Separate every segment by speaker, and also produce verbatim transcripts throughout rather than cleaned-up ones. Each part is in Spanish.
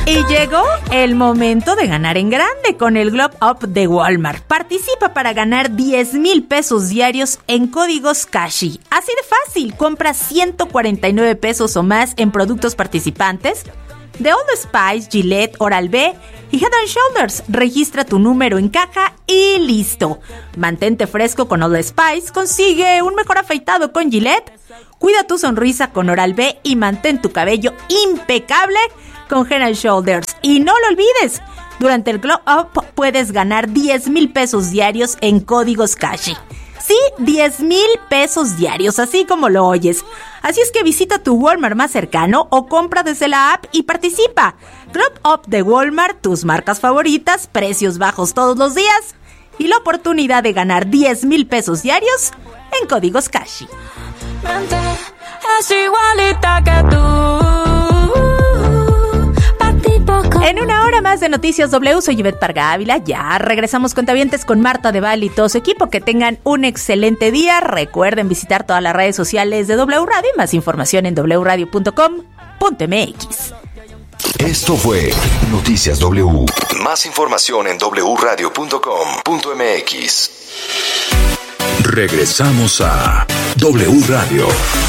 Speaker 1: Y llegó el momento de ganar en grande con el Globe Up de Walmart. Participa para ganar diez mil pesos diarios en códigos Kashi. Así de fácil, compra ciento cuarenta y nueve pesos o más en productos participantes de Old Spice, Gillette, Oral-B y Head and Shoulders. Registra tu número en caja y listo. Mantente fresco con Old Spice, consigue un mejor afeitado con Gillette, cuida tu sonrisa con Oral-B y mantén tu cabello impecable con Head and Shoulders. Y no lo olvides, durante el Glow Up puedes ganar diez mil pesos diarios en códigos Kashi. Sí, diez mil pesos diarios, así como lo oyes. Así es que visita tu Walmart más cercano o compra desde la app y participa. Glow Up de Walmart, tus marcas favoritas, precios bajos todos los días y la oportunidad de ganar diez mil pesos diarios en códigos Kashi.
Speaker 2: Es igualita que tú.
Speaker 1: En una hora más de Noticias W, soy Ivette Parga Ávila. Ya regresamos cuentavientes con Marta de Val y todo su equipo. Que tengan un excelente día. Recuerden visitar todas las redes sociales de W Radio y más información en doble u radio punto com punto m x.
Speaker 3: Esto fue Noticias W. Más información en doble u radio punto com punto m x. Regresamos a W Radio.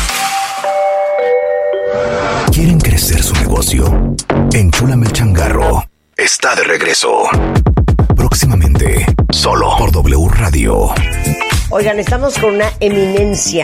Speaker 3: ¿Quieren crecer su negocio? Enchúlame el changarro. Está de regreso. Próximamente, solo por W Radio.
Speaker 4: Oigan, estamos con una eminencia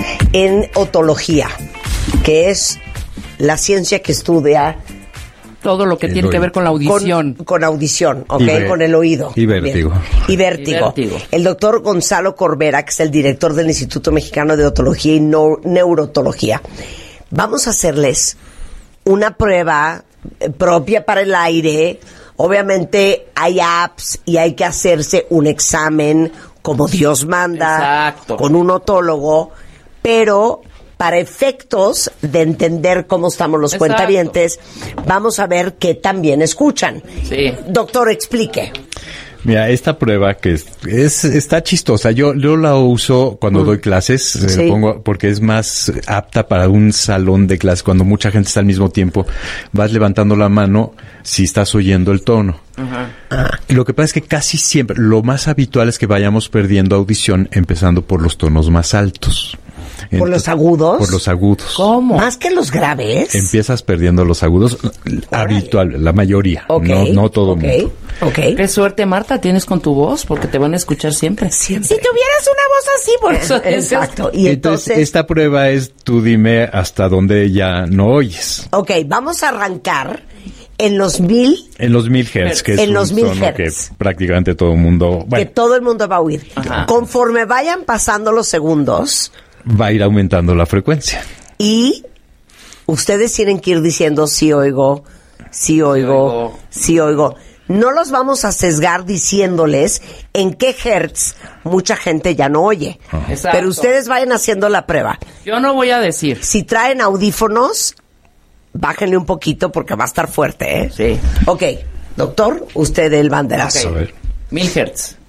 Speaker 4: en otología, que es la ciencia que estudia
Speaker 5: todo lo que
Speaker 6: el
Speaker 5: tiene
Speaker 6: oído.
Speaker 5: que ver con la audición.
Speaker 4: Con, con audición, ¿ok?
Speaker 6: Y
Speaker 4: con el oído.
Speaker 6: Y vértigo.
Speaker 4: Bien. Y vértigo.
Speaker 5: Y vértigo.
Speaker 4: El doctor Gonzalo Corbera, que es el director del Instituto Mexicano de Otología y no, Neurotología. Vamos a hacerles una prueba propia para el aire. Obviamente hay apps y hay que hacerse un examen como Dios manda.
Speaker 5: Exacto.
Speaker 4: Con un otólogo, pero para efectos de entender cómo estamos los
Speaker 5: Exacto.
Speaker 4: cuentavientes, vamos a ver qué tan bien escuchan.
Speaker 5: Sí.
Speaker 4: Doctor, explique.
Speaker 6: Mira, esta prueba que es, es está chistosa. Yo, yo la uso cuando
Speaker 4: Mm.
Speaker 6: doy clases,
Speaker 4: Sí.
Speaker 6: eh, pongo, porque es más apta para un salón de clases. Cuando mucha gente está al mismo tiempo, vas levantando la mano si estás oyendo el tono.
Speaker 5: Ajá.
Speaker 6: Lo que pasa es que casi siempre, lo más habitual es que vayamos perdiendo audición empezando por los tonos más altos.
Speaker 4: ¿Por los agudos?
Speaker 6: Por los agudos.
Speaker 5: ¿Cómo?
Speaker 4: ¿Más que los graves?
Speaker 6: Empiezas perdiendo los agudos, habitual, la mayoría,
Speaker 4: Ok.
Speaker 6: no, no todo el
Speaker 4: Ok.
Speaker 6: mundo.
Speaker 4: Ok.
Speaker 5: Qué suerte, Marta, tienes con tu voz, porque te van a escuchar siempre.
Speaker 4: Siempre.
Speaker 5: Si tuvieras una voz así, por eso.
Speaker 4: Exacto. Y
Speaker 6: entonces,
Speaker 4: entonces,
Speaker 6: esta prueba es, tú dime hasta dónde ya no oyes.
Speaker 4: ok, vamos a arrancar en los mil
Speaker 6: En los mil hertz, que es
Speaker 4: En
Speaker 6: un
Speaker 4: los mil
Speaker 6: tono
Speaker 4: hertz.
Speaker 6: que prácticamente todo el mundo,
Speaker 4: que
Speaker 6: bueno,
Speaker 4: todo el mundo va a oír.
Speaker 5: Ajá.
Speaker 4: Conforme vayan pasando los segundos
Speaker 6: va a ir aumentando la frecuencia.
Speaker 4: y ustedes tienen que ir diciendo sí oigo, sí oigo,
Speaker 5: oigo.
Speaker 4: sí oigo. No los vamos a sesgar diciéndoles en qué hertz mucha gente ya no oye.
Speaker 5: Exacto.
Speaker 4: Pero ustedes vayan haciendo la prueba.
Speaker 5: Yo no voy a decir.
Speaker 4: Si traen audífonos, bájenle un poquito porque va a estar fuerte, ¿eh?
Speaker 5: Sí.
Speaker 4: Ok, doctor, usted el banderazo.
Speaker 5: Ok.
Speaker 6: A ver.
Speaker 5: Mil hertz.